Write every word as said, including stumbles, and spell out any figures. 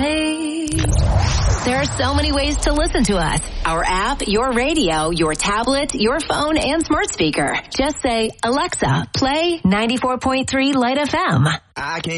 me. There are so many ways to listen to us. Our app, your radio, your tablet, your phone, and smart speaker. Just say, Alexa, play ninety-four point three Light F M. I can't